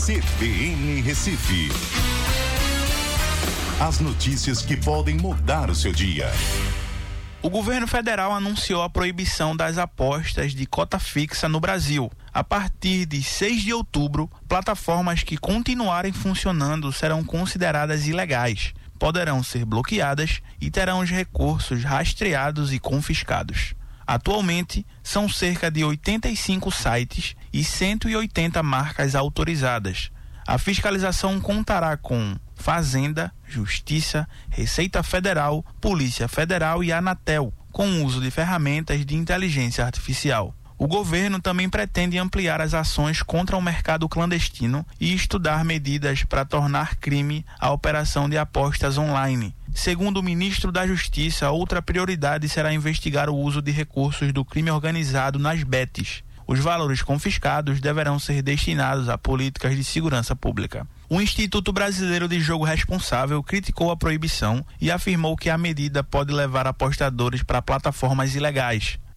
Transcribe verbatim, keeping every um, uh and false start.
C B N Recife. As notícias que podem mudar o seu dia. O governo federal anunciou a proibição das apostas de cota fixa no Brasil. A partir de seis de outubro, plataformas que continuarem funcionando serão consideradas ilegais, poderão ser bloqueadas e terão os recursos rastreados e confiscados. Atualmente, são cerca de oitenta e cinco sites e cento e oitenta marcas autorizadas. A fiscalização contará com Fazenda, Justiça, Receita Federal, Polícia Federal e Anatel, com o uso de ferramentas de inteligência artificial. O governo também pretende ampliar as ações contra o mercado clandestino e estudar medidas para tornar crime a operação de apostas online. Segundo o ministro da Justiça, outra prioridade será investigar o uso de recursos do crime organizado nas bets. Os valores confiscados deverão ser destinados a políticas de segurança pública. O Instituto Brasileiro de Jogo Responsável criticou a proibição e afirmou que a medida pode levar apostadores para plataformas ilegais.